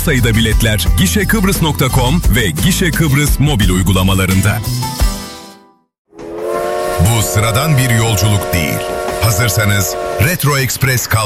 sayıda biletler gişekıbrıs.com ve Gişe Kıbrıs mobil uygulamalarında. Bu sıradan bir yolculuk değil. Hazırsanız Retro Express